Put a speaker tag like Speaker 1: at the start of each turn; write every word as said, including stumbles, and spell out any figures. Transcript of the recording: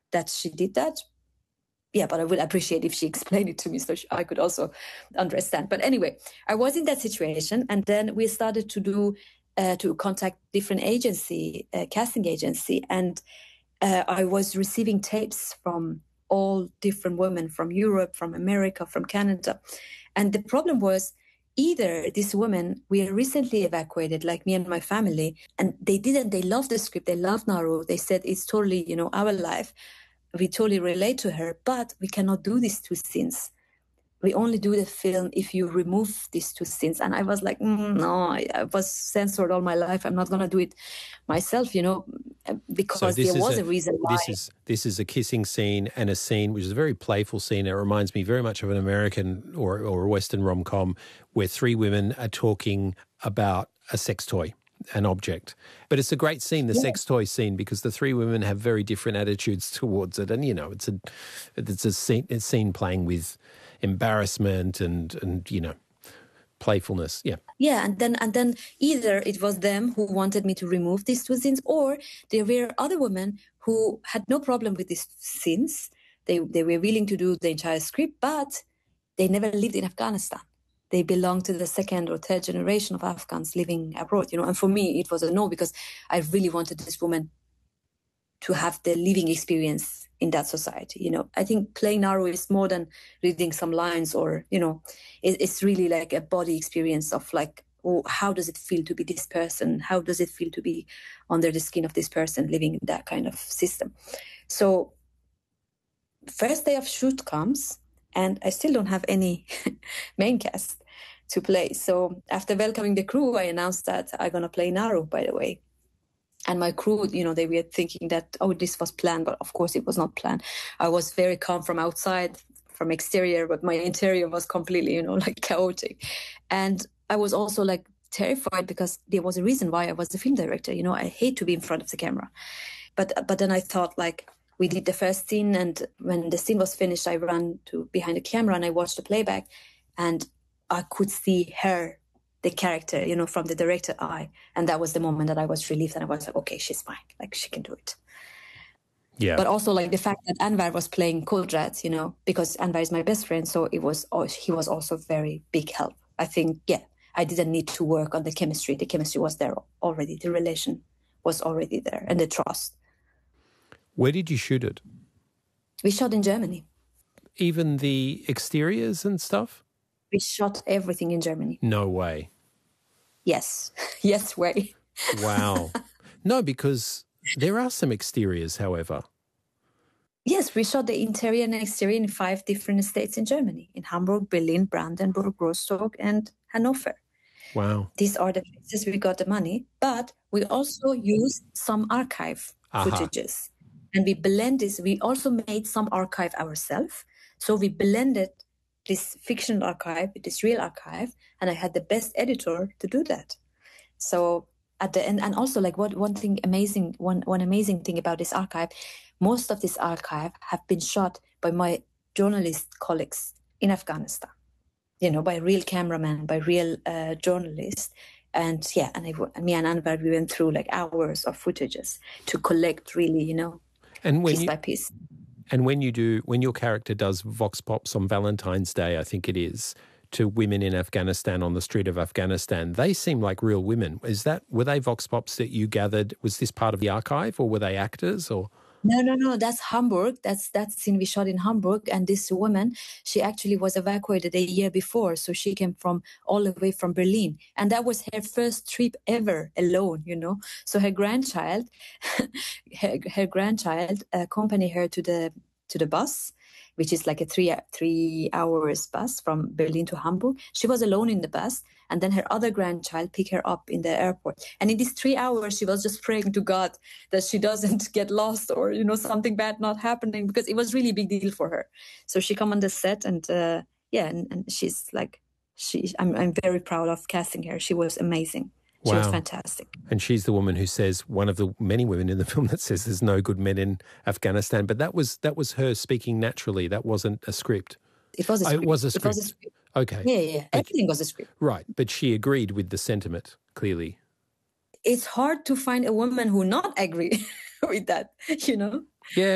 Speaker 1: that she did that. Yeah, but I would appreciate if she explained it to me so she, I could also understand. But anyway, I was in that situation, and then we started to do uh, to contact different agency, uh, casting agency, and uh, I was receiving tapes from all different women from Europe, from America, from Canada, and the problem was either these women were recently evacuated, like me and my family, and they didn't. They loved the script. They loved Naru. They said it's totally, you know, our life. We totally relate to her, but we cannot do these two scenes. We only do the film if you remove these two scenes. And I was like, mm, no, I, I was censored all my life. I'm not going to do it myself, you know, because so there was a, a reason why.
Speaker 2: This is, this is a kissing scene and a scene which is a very playful scene. It reminds me very much of an American or, or a Western rom-com where three women are talking about a sex toy. An object. But it's a great scene, the yeah. sex toy scene, because the three women have very different attitudes towards it. And, you know, it's a it's a scene, it's a scene playing with embarrassment and, and, you know, playfulness. Yeah.
Speaker 1: Yeah. And then and then either it was them who wanted me to remove these two scenes, or there were other women who had no problem with these scenes. They, they were willing to do the entire script, but they never lived in Afghanistan. They belong to the second or third generation of Afghans living abroad, you know. And for me, it was a no, because I really wanted this woman to have the living experience in that society, you know. I think playing Naru is more than reading some lines or, you know, it, it's really like a body experience of like, oh, how does it feel to be this person? How does it feel to be under the skin of this person living in that kind of system? So first day of shoot comes, and I still don't have any main cast to play. So after welcoming the crew, I announced that I'm going to play Naru, by the way. And my crew, you know, they were thinking that, oh, this was planned, but of course it was not planned. I was very calm from outside, from exterior, but my interior was completely, you know, like chaotic. And I was also like terrified because there was a reason why I was the film director. You know, I hate to be in front of the camera. But but then I thought, like, we did the first scene, and when the scene was finished, I ran to behind the camera and I watched the playback, and I could see her, the character, you know, from the director eye. And that was the moment that I was relieved, and I was like, okay, she's fine. Like, she can do it.
Speaker 2: Yeah.
Speaker 1: But also, like, the fact that Anwar was playing Kudrat, you know, because Anwar is my best friend, so it was, he was also very big help. I think, yeah, I didn't need to work on the chemistry. The chemistry was there already. The relation was already there, and the trust.
Speaker 2: Where did you shoot it?
Speaker 1: We shot in Germany.
Speaker 2: Even the exteriors and stuff?
Speaker 1: We shot everything in Germany.
Speaker 2: No way.
Speaker 1: Yes. Yes way.
Speaker 2: Wow. No, because there are some exteriors, however.
Speaker 1: Yes, we shot the interior and exterior in five different estates in Germany. In Hamburg, Berlin, Brandenburg, Rostock, and Hanover.
Speaker 2: Wow.
Speaker 1: These are the places we got the money. But we also used some archive
Speaker 2: Aha.
Speaker 1: footages. And we blend this. We also made some archive ourselves. So we blended this fictional archive with this real archive. And I had the best editor to do that. So at the end, and also like what one thing amazing, one, one amazing thing about this archive, most of this archive have been shot by my journalist colleagues in Afghanistan. You know, by real cameramen, by real uh, journalists. And yeah, and I, me and Anwar, we went through like hours of footages to collect really, you know,
Speaker 2: and when
Speaker 1: piece
Speaker 2: you,
Speaker 1: by piece.
Speaker 2: And when you do, when your character does vox pops on Valentine's Day, I think it is, to women in Afghanistan on the street of Afghanistan, they seem like real women. Is that, were they vox pops that you gathered? Was this part of the archive, or were they actors, or?
Speaker 1: No, no, no. That's Hamburg. That's that scene we shot in Hamburg. And this woman, she actually was evacuated a year before. So she came from all the way from Berlin. And that was her first trip ever alone, you know. So her grandchild, her, her grandchild accompanied her to the to the bus, which is like a three three hours bus from Berlin to Hamburg. She was alone in the bus. And then her other grandchild picked her up in the airport. And in these three hours, she was just praying to God that she doesn't get lost or, you know, something bad not happening, because it was really a big deal for her. So she come on the set and, uh, yeah, and, and she's like, she. I'm, I'm very proud of casting her. She was amazing. She
Speaker 2: wow.
Speaker 1: was fantastic.
Speaker 2: And she's the woman who says, one of the many women in the film that says there's no good men in Afghanistan. But that was that was her speaking naturally. That wasn't a script.
Speaker 1: It was a script.
Speaker 2: Oh, it was a script.
Speaker 1: It was a script.
Speaker 2: Okay.
Speaker 1: Yeah, yeah. Everything was a script.
Speaker 2: Right. But she agreed with the sentiment, clearly.
Speaker 1: It's hard to find a woman who not agree with that, you know?
Speaker 2: Yeah.